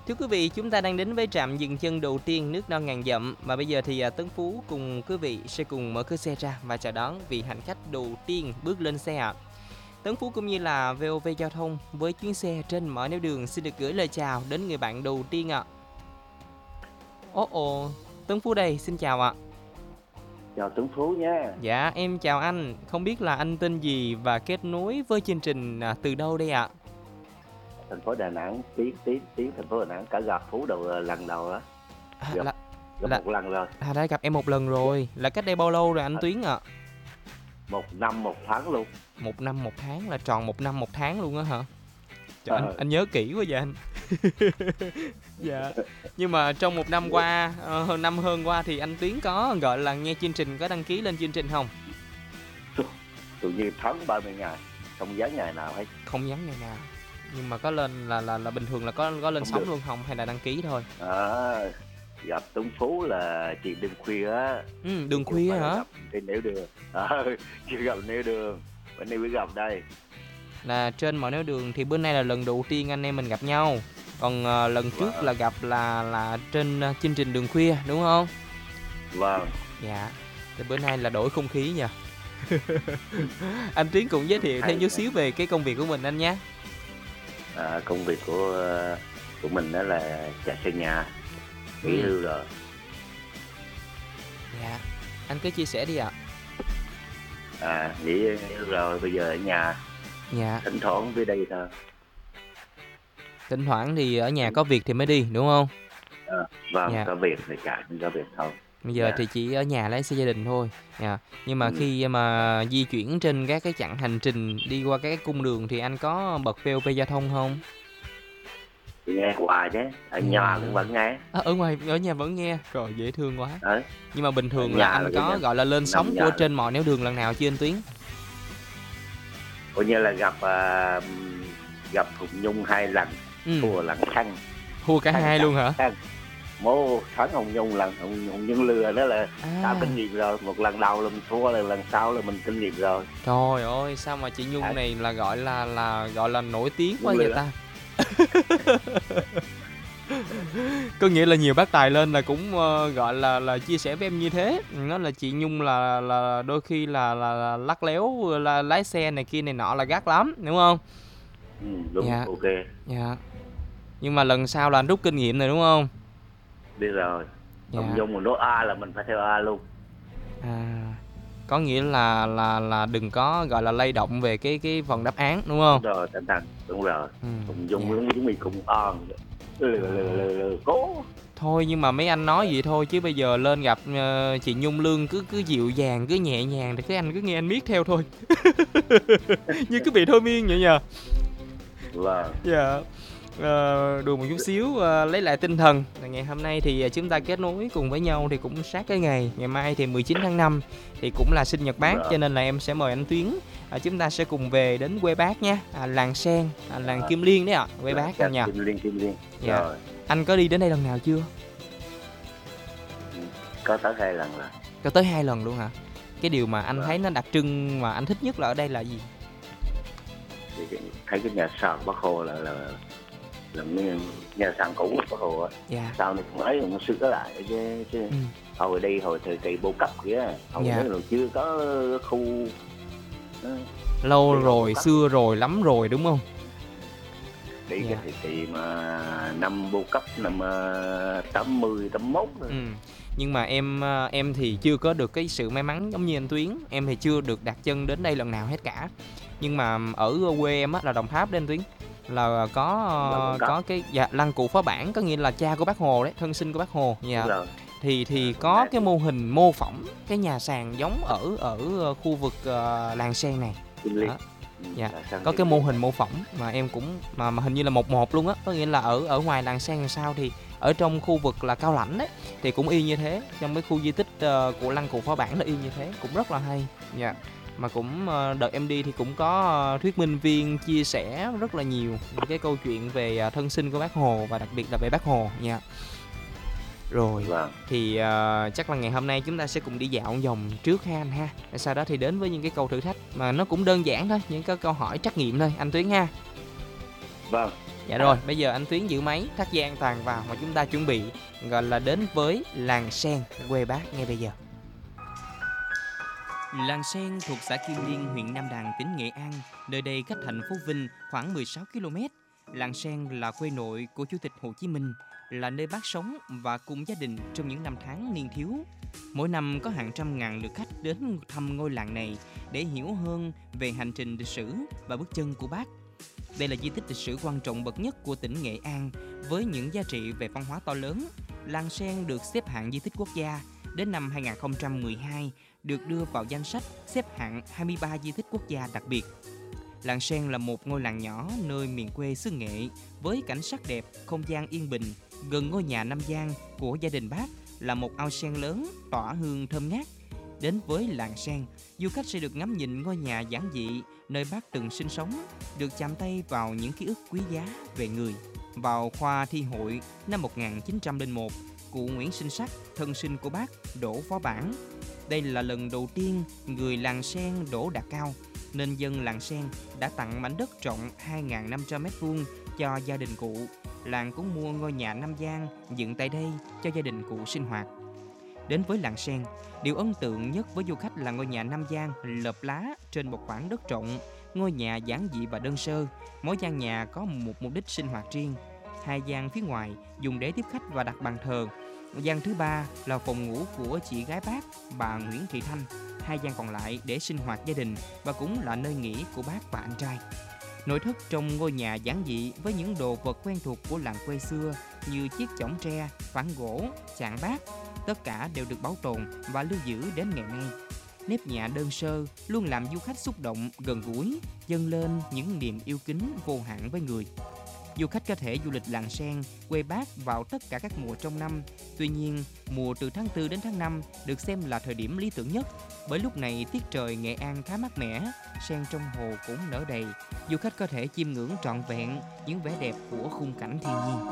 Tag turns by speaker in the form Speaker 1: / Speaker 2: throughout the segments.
Speaker 1: Thưa quý vị, chúng ta đang đến với trạm dừng chân đầu tiên nước non ngàn dặm và bây giờ thì Tấn Phú cùng quý vị sẽ cùng mở cửa xe ra và chào đón vị hành khách đầu tiên bước lên xe ạ. Tấn Phú cũng như là VOV Giao thông với chuyến xe trên mọi nẻo đường xin được gửi lời chào đến người bạn đầu tiên ạ. Tấn Phú đây, xin chào ạ.
Speaker 2: Chào Tuấn Phú nha.
Speaker 1: Dạ, em chào anh. Không biết là anh tên gì và kết nối với chương trình từ đâu đây ạ?
Speaker 2: Thành phố Đà Nẵng, tiếng thành phố Đà Nẵng cả gặp Phú lần đầu đó. Gặp một lần rồi.
Speaker 1: Đã gặp em một lần rồi. Là cách đây bao lâu rồi anh Tuyến ạ?
Speaker 2: 1 năm 1 tháng luôn.
Speaker 1: 1 năm 1 tháng là tròn 1 năm 1 tháng luôn á hả? Trời, anh nhớ kỹ quá vậy anh. Dạ. Nhưng mà trong 1 năm qua, năm hơn qua thì anh Tuyến có gọi là nghe chương trình, có đăng ký lên chương trình không?
Speaker 2: Tự nhiên tháng 30 ngày, không vắng ngày nào hết.
Speaker 1: Không vắng ngày nào. Nhưng mà có lên là bình thường là có lên không sóng được luôn không hay là đăng ký thôi?
Speaker 2: Gặp Tuấn Phú là chuyện đêm khuya á.
Speaker 1: Đường khuya hả?
Speaker 2: Trên nẻo đường. Chưa gặp nẻo đường. Bữa nay mới gặp đây.
Speaker 1: Là trên mọi nẻo đường thì bữa nay là lần đầu tiên anh em mình gặp nhau. Còn lần trước là gặp là trên chương trình đường khuya đúng không?
Speaker 2: Vâng.
Speaker 1: Dạ. Thì bữa nay là đổi không khí nha. Anh Tiến cũng giới thiệu thêm chút xíu về cái công việc của mình anh nhé.
Speaker 2: Công việc của mình đó là chạy xe nhà, nghỉ hưu rồi.
Speaker 1: Dạ. Anh cứ chia sẻ đi ạ.
Speaker 2: Nghỉ hưu rồi, bây giờ ở nhà.
Speaker 1: Dạ.
Speaker 2: Thỉnh thoảng về đây thôi.
Speaker 1: Thỉnh thoảng thì ở nhà có việc thì mới đi đúng không?
Speaker 2: Vâng, dạ. Có việc thì chạy, không có việc thôi.
Speaker 1: Bây giờ thì chỉ ở nhà lấy xe gia đình thôi. Nhưng mà khi mà di chuyển trên các cái chặng hành trình đi qua các cái cung đường thì anh có bật VOV Giao thông không?
Speaker 2: Nghe hoài chứ, ở nhà cũng vẫn nghe.
Speaker 1: Ở nhà vẫn nghe, rồi dễ thương quá. Nhưng mà bình thường
Speaker 2: là
Speaker 1: anh có gọi là lên sóng của trên mọi nẻo đường lần nào chưa anh Tuyến?
Speaker 2: Coi như là gặp Hùng Nhung 2 lần, thua lần thắng.
Speaker 1: Thua cả hai luôn hả?
Speaker 2: Mô thắng Hùng Nhung lần, Hùng Nhung lừa đó là tao kinh nghiệm rồi. Một lần đầu là mình thua, lần sau là mình kinh nghiệm rồi.
Speaker 1: Trời ơi, sao mà chị Nhung này là gọi là nổi tiếng quá vậy ta? Có nghĩa là nhiều bác tài lên là cũng gọi là chia sẻ với em như thế. Nó là chị Nhung là đôi khi là lắc léo là lái xe này kia này nọ là gắt lắm, đúng không?
Speaker 2: Đúng, dạ. Ok.
Speaker 1: Dạ. Nhưng mà lần sau là anh rút kinh nghiệm rồi đúng không?
Speaker 2: Biết rồi. Hùng Nhung mà nói A là mình phải theo A luôn.
Speaker 1: Có nghĩa là đừng có gọi là lay động về cái phần đáp án đúng không?
Speaker 2: Đúng rồi, đúng rồi. Hùng Nhung với chúng mình cũng cố.
Speaker 1: Thôi nhưng mà mấy anh nói vậy thôi chứ bây giờ lên gặp chị Nhung Lương cứ dịu dàng, cứ nhẹ nhàng thì cái anh cứ nghe anh miết theo thôi. Như cứ bị thôi miên vậy nhờ.
Speaker 2: Vâng.
Speaker 1: Dạ. Đùa một chút xíu lấy lại tinh thần. Ngày hôm nay thì chúng ta kết nối cùng với nhau thì cũng sát cái ngày mai thì 19 tháng 5 thì cũng là sinh nhật bác, cho nên là em sẽ mời anh Tuyến chúng ta sẽ cùng về đến quê bác nha, làng Sen, làng Kim Liên đấy ạ, quê bác anh nha.
Speaker 2: Kim Liên.
Speaker 1: Dạ. Rồi. Anh có đi đến đây lần nào chưa?
Speaker 2: Có tới 2 lần rồi.
Speaker 1: Có tới 2 lần luôn hả? Cái điều mà anh thấy nó đặc trưng mà anh thích nhất là ở đây là gì?
Speaker 2: Thì thấy cái nhà sàn Bác Hồ là nhà sàn cũ của Bác Hồ á.
Speaker 1: Dạ.
Speaker 2: Sau này cũng ấy nó sửa lại chứ. Hồi đi hồi thời kỳ Bô Cấp kia, hồi đó là chưa có khu.
Speaker 1: Lâu rồi, xưa rồi, lắm rồi đúng không?
Speaker 2: Đi cái thời kỳ mà năm Bô Cấp năm 80, 81 rồi.
Speaker 1: Nhưng mà em thì chưa có được cái sự may mắn giống như anh Tuyến. Em thì chưa được đặt chân đến đây lần nào hết cả. Nhưng mà ở quê em á, là Đồng Tháp đấy anh Tuyến, là có cái lăng Cụ Phó Bản, có nghĩa là cha của Bác Hồ đấy, thân sinh của Bác Hồ. Thì có cái mô hình mô phỏng cái nhà sàn giống ở khu vực làng Sen này. Dạ, có cái mô hình mô phỏng mà em cũng mà hình như là 1:1 luôn á, có nghĩa là ở ngoài làng Sen làm sao thì ở trong khu vực là Cao Lãnh đấy thì cũng y như thế, trong cái khu di tích của lăng Cụ Phó Bản là y như thế, cũng rất là hay. Dạ. Mà cũng đợt em đi thì cũng có thuyết minh viên chia sẻ rất là nhiều những cái câu chuyện về thân sinh của Bác Hồ và đặc biệt là về Bác Hồ nha. Rồi, thì chắc là ngày hôm nay chúng ta sẽ cùng đi dạo vòng trước ha anh ha. Sau đó thì đến với những cái câu thử thách mà nó cũng đơn giản thôi, những cái câu hỏi trắc nghiệm thôi anh Tuyến ha.
Speaker 2: Vâng.
Speaker 1: Dạ rồi, bây giờ anh Tuyến giữ máy, thắt dây an toàn vào và chúng ta chuẩn bị gọi là đến với làng sen quê bác ngay bây giờ. Làng sen thuộc xã Kim Liên, huyện Nam Đàn, tỉnh Nghệ An. Nơi đây cách thành phố Vinh khoảng 16 km. Làng sen là quê nội của Chủ tịch Hồ Chí Minh, là nơi bác sống và cùng gia đình trong những năm tháng niên thiếu. Mỗi năm có hàng trăm ngàn lượt khách đến thăm ngôi làng này để hiểu hơn về hành trình lịch sử và bước chân của bác. Đây là di tích lịch sử quan trọng bậc nhất của tỉnh Nghệ An với những giá trị về văn hóa to lớn. Làng sen được xếp hạng di tích quốc gia. Đến năm 2012 được đưa vào danh sách xếp hạng 23 di tích quốc gia đặc biệt. Làng sen là một ngôi làng nhỏ nơi miền quê xứ Nghệ với cảnh sắc đẹp, không gian yên bình. Gần ngôi nhà Nam Giang của gia đình bác là một ao sen lớn tỏa hương thơm ngát. Đến với làng sen, du khách sẽ được ngắm nhìn ngôi nhà giản dị nơi bác từng sinh sống, được chạm tay vào những ký ức quý giá về người. Vào khoa thi hội năm 1901, cụ Nguyễn Sinh Sắc, thân sinh của bác, đỗ phó bản. Đây là lần đầu tiên người làng sen đỗ đạt cao, nên dân làng sen đã tặng mảnh đất rộng 2.500 m² cho gia đình cụ. Làng cũng mua ngôi nhà Nam Giang dựng tại đây cho gia đình cụ sinh hoạt. Đến với làng sen, điều ấn tượng nhất với du khách là ngôi nhà Nam Giang lợp lá trên một khoảng đất rộng. Ngôi nhà giản dị và đơn sơ, mỗi gian nhà có một mục đích sinh hoạt riêng. 2 gian phía ngoài dùng để tiếp khách và đặt bàn thờ. Gian thứ 3 là phòng ngủ của chị gái bác, bà Nguyễn Thị Thanh. 2 gian còn lại để sinh hoạt gia đình và cũng là nơi nghỉ của bác và anh trai. Nội thất trong ngôi nhà giản dị với những đồ vật quen thuộc của làng quê xưa như chiếc chõng tre, phản gỗ, chạn bát, tất cả đều được bảo tồn và lưu giữ đến ngày nay. Nếp nhà đơn sơ luôn làm du khách xúc động, gần gũi, dâng lên những niềm yêu kính vô hạn với người. Du khách có thể du lịch làng sen, quê bác vào tất cả các mùa trong năm. Tuy nhiên, mùa từ tháng 4 đến tháng 5 được xem là thời điểm lý tưởng nhất, bởi lúc này tiết trời Nghệ An khá mát mẻ, sen trong hồ cũng nở đầy. Du khách có thể chiêm ngưỡng trọn vẹn những vẻ đẹp của khung cảnh thiên nhiên.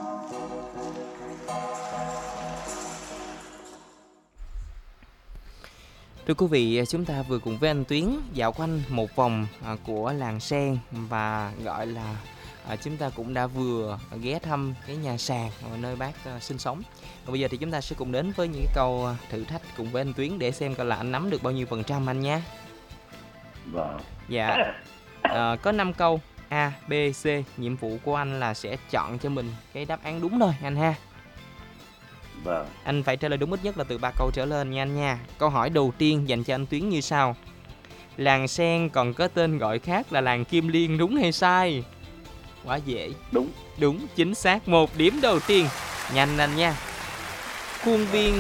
Speaker 1: Thưa quý vị, chúng ta vừa cùng với anh Tuyến dạo quanh một vòng của làng sen và gọi là chúng ta cũng đã vừa ghé thăm cái nhà sàn nơi bác sinh sống. Và bây giờ thì chúng ta sẽ cùng đến với những câu thử thách cùng với anh Tuyến để xem coi là anh nắm được bao nhiêu % anh nha.
Speaker 2: Vâng.
Speaker 1: Dạ. Có 5 câu A, B, C. Nhiệm vụ của anh là sẽ chọn cho mình cái đáp án đúng thôi anh ha.
Speaker 2: Vâng.
Speaker 1: Anh phải trả lời đúng ít nhất là từ 3 câu trở lên nha anh nha. Câu hỏi đầu tiên dành cho anh Tuyến như sau. Làng sen còn có tên gọi khác là làng Kim Liên, đúng hay sai? Quá dễ.
Speaker 2: Đúng.
Speaker 1: Đúng, chính xác. 1 điểm đầu tiên. Nhanh anh nha. Khuôn viên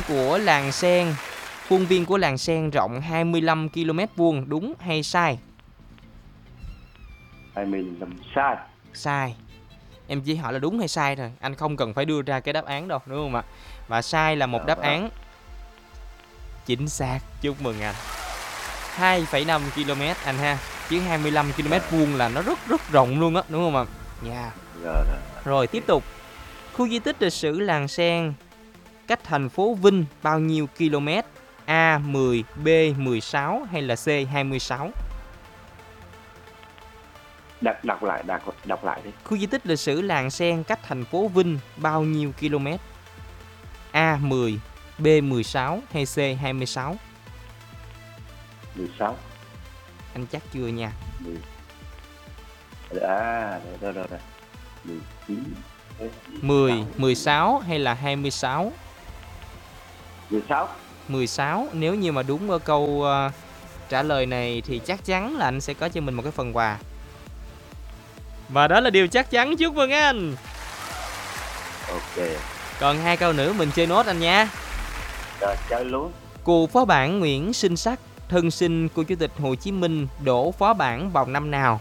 Speaker 1: của làng sen rộng 25 km², đúng hay sai?
Speaker 2: 25 sai.
Speaker 1: Sai. Em chỉ hỏi là đúng hay sai thôi, anh không cần phải đưa ra cái đáp án đâu, đúng không ạ? Và sai là một đáp án chính xác. Chúc mừng anh. 2,5 km anh ha. Chứ 25 km² là nó rất rộng luôn á, đúng không ạ? Dạ. Rồi tiếp tục. Khu di tích lịch sử làng sen cách thành phố Vinh bao nhiêu km? A 10, B 16 hay là C 26?
Speaker 2: Đọc lại đi.
Speaker 1: Khu di tích lịch sử làng sen cách thành phố Vinh bao nhiêu km? A 10, B 16 hay C 26?
Speaker 2: 16.
Speaker 1: Anh chắc chưa nha?
Speaker 2: 10. Rồi. 19.
Speaker 1: 10, 16 hay là 26?
Speaker 2: 16.
Speaker 1: 16. Nếu như mà đúng ở câu trả lời này thì chắc chắn là anh sẽ có cho mình một cái phần quà. Và đó là điều chắc chắn. Chúc mừng anh.
Speaker 2: Ok.
Speaker 1: Còn 2 câu nữa mình chơi nốt anh nha.
Speaker 2: Rồi, chơi luôn.
Speaker 1: Cụ phó bản Nguyễn Sinh Sắc, thân sinh của Chủ tịch Hồ Chí Minh, đỗ phó bản vào năm nào?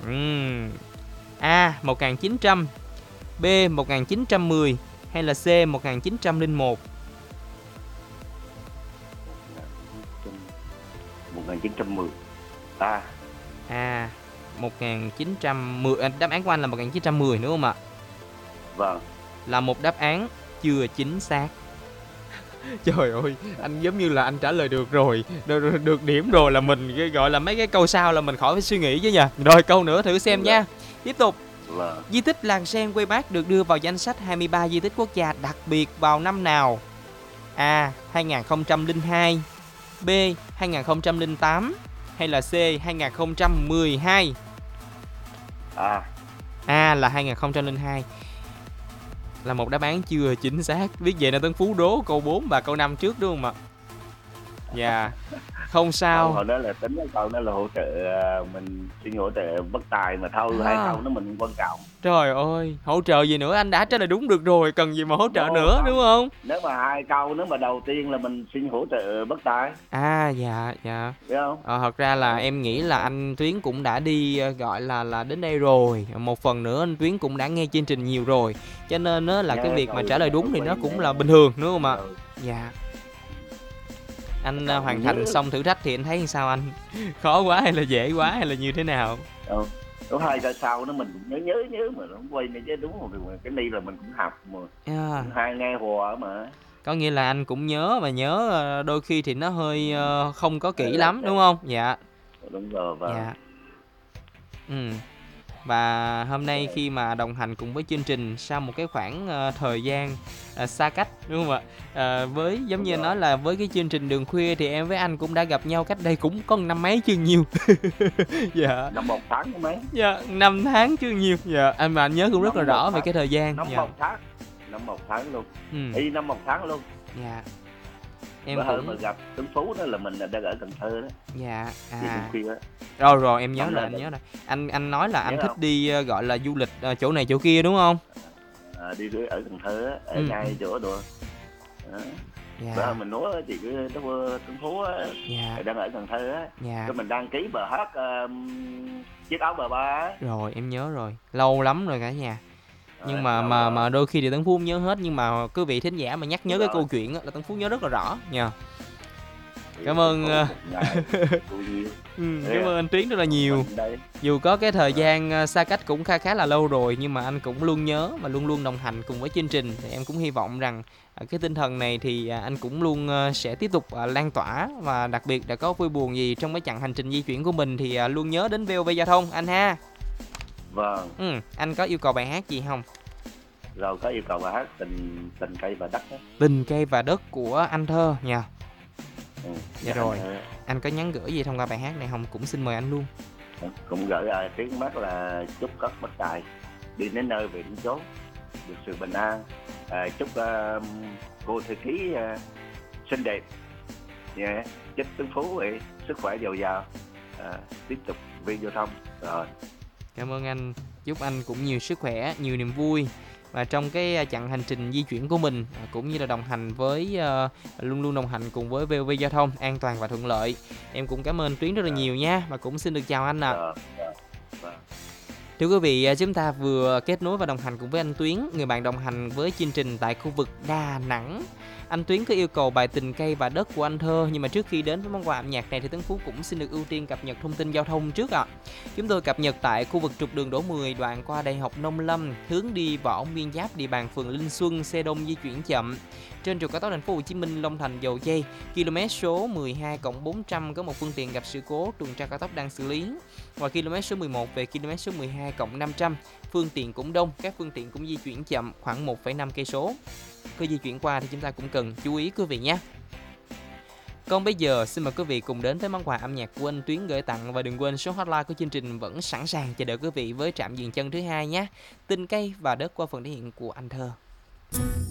Speaker 1: A 1900, B 1910 hay là C 1901?
Speaker 2: 1910. A
Speaker 1: 1910. Đáp án của anh là 1910 đúng không ạ?
Speaker 2: Vâng.
Speaker 1: Là một đáp án chưa chính xác. Trời ơi, anh giống như là anh trả lời được rồi, được điểm rồi là mình gọi là mấy cái câu sau là mình khỏi phải suy nghĩ chứ nhỉ. Rồi câu nữa thử xem nha. Tiếp tục.
Speaker 2: Vâng.
Speaker 1: Di tích Làng Sen Quê Bác được đưa vào danh sách 23 di tích quốc gia đặc biệt vào năm nào? A. 2002, B. 2008 hay là C. 2012? A là 2002 là một đáp án chưa chính xác. Biết vậy là Tấn Phú đố câu 4 và câu 5 trước đúng không ạ? Dạ. Không sao.
Speaker 2: Hồi đó là tính cái câu đó là hỗ trợ, mình xin hỗ trợ bất tài mà thôi, hai câu nó mình không quan trọng.
Speaker 1: Trời ơi, hỗ trợ gì nữa, anh đã trả lời đúng được rồi, cần gì mà hỗ trợ nữa
Speaker 2: không.
Speaker 1: đúng không?
Speaker 2: Nếu mà hai câu, nếu mà đầu tiên là mình xin hỗ trợ bất tài,
Speaker 1: Dạ.
Speaker 2: biết không?
Speaker 1: Thật ra là em nghĩ là anh Tuyến cũng đã đi gọi là đến đây rồi. Một phần nữa anh Tuyến cũng đã nghe chương trình nhiều rồi. Cho nên là
Speaker 2: Nghe
Speaker 1: cái việc mà
Speaker 2: rồi,
Speaker 1: trả lời đúng thì
Speaker 2: quen
Speaker 1: nó cũng
Speaker 2: nghe.
Speaker 1: là bình thường đúng không ạ?
Speaker 2: Rồi.
Speaker 1: Dạ. Anh
Speaker 2: Cậu
Speaker 1: hoàn
Speaker 2: nhớ.
Speaker 1: thành xong thử thách thì anh thấy sao anh? Khó quá hay là dễ quá hay là như thế nào?
Speaker 2: Đúng, hai ra sau nó mình cũng nhớ mà nó không quên nữa chứ, đúng rồi. Cái này là mình cũng học mà, hai nghe hòa mà.
Speaker 1: Có nghĩa là anh cũng nhớ mà nhớ đôi khi thì nó hơi không có kỹ lắm đúng không? Dạ.
Speaker 2: Đúng rồi, vâng.
Speaker 1: Dạ. Và hôm nay khi mà đồng hành cùng với chương trình sau một cái khoảng thời gian xa cách đúng không ạ? Với giống như anh nói là với cái chương trình Đường Khuya thì em với anh cũng đã gặp nhau cách đây cũng có năm mấy chứ nhiều. Dạ.
Speaker 2: Năm 1 tháng mấy.
Speaker 1: Dạ, 5 tháng chứ nhiều. Dạ, anh nhớ cũng rất là rõ về cái thời gian.
Speaker 2: Năm 1 tháng. Năm 1 tháng luôn. Y năm 1 tháng luôn.
Speaker 1: Dạ. Em
Speaker 2: bữa
Speaker 1: cũng
Speaker 2: mà gặp Tuấn Phú đó là mình đang ở Cần Thơ đó.
Speaker 1: Dạ. Rồi em nhớ rồi, anh nhớ rồi. Anh nói là anh thích đi gọi là du lịch chỗ này chỗ kia đúng không?
Speaker 2: Đi ở Cần Thơ á, ở ngay chỗ đồ. Bữa mình nói chị cứ Tuấn Phú á, đang ở Cần Thơ á. Cái mình đăng ký bài hát Chiếc Áo Bà Ba á.
Speaker 1: Rồi em nhớ rồi, lâu lắm rồi cả nhà. Nhưng mà đôi khi thì Tấn Phú không nhớ hết, nhưng mà quý vị thính giả mà nhắc nhớ cái câu chuyện là Tấn Phú nhớ rất là rõ nha. Cảm ơn cảm ơn anh Tuyến rất là nhiều. Dù có cái thời gian xa cách cũng khá là lâu rồi, nhưng mà anh cũng luôn nhớ và luôn luôn đồng hành cùng với chương trình. Thì em cũng hy vọng rằng cái tinh thần này thì anh cũng luôn sẽ tiếp tục lan tỏa, và đặc biệt là có vui buồn gì trong cái chặng hành trình di chuyển của mình thì luôn nhớ đến VOV Giao thông anh ha.
Speaker 2: Vâng.
Speaker 1: Anh có yêu cầu bài hát gì không?
Speaker 2: Rồi có yêu cầu bài hát Tình Cây Và Đất đó.
Speaker 1: Tình Cây Và Đất của anh Thơ nha. Dạ rồi.
Speaker 2: Anh
Speaker 1: Anh có nhắn gửi gì thông qua bài hát này không? Cũng xin mời anh luôn.
Speaker 2: Cũng gửi tiếng mắt là chúc các bất tài đi đến nơi về đến chốn được sự bình an. Chúc cô thư ký xinh đẹp, chúc Tuấn Phú sức khỏe dồi dào, tiếp tục viên giao thông. Rồi.
Speaker 1: Cảm ơn anh. Chúc anh cũng nhiều sức khỏe, nhiều niềm vui và trong cái chặng hành trình di chuyển của mình, cũng như là đồng hành với luôn luôn đồng hành cùng với VOV Giao thông an toàn và thuận lợi. Em cũng cảm ơn Tuyến rất là nhiều nha, và cũng xin được chào anh ạ. Thưa quý vị, chúng ta vừa kết nối và đồng hành cùng với anh Tuyến, người bạn đồng hành với chương trình tại khu vực Đà Nẵng. Anh Tuyến có yêu cầu bài Tình Cây Và Đất của anh Thơ, nhưng mà trước khi đến với món quà âm nhạc này thì Tấn Phú cũng xin được ưu tiên cập nhật thông tin giao thông trước ạ. Chúng tôi cập nhật tại khu vực trục đường Đỗ 10 đoạn qua Đại học Nông Lâm, hướng đi Võ Nguyên Giáp, địa bàn phường Linh Xuân, xe đông di chuyển chậm. Trên trục cao tốc Thành phố Hồ Chí Minh Long Thành Dầu Giây, km số 12+400 có một phương tiện gặp sự cố, tuần tra cao tốc đang xử lý. Và km số 11 về km số 12+500, phương tiện cũng đông, các phương tiện cũng di chuyển chậm khoảng 1,5 cây số. Khi di chuyển qua thì chúng ta cũng cần chú ý quý vị nhé. Còn bây giờ xin mời quý vị cùng đến với món quà âm nhạc của anh Tuyến gửi tặng, và đừng quên số hotline của chương trình vẫn sẵn sàng chờ đợi quý vị với trạm dừng chân thứ hai nhé. Tình Cây Và Đất qua phần thể hiện của anh Thơ.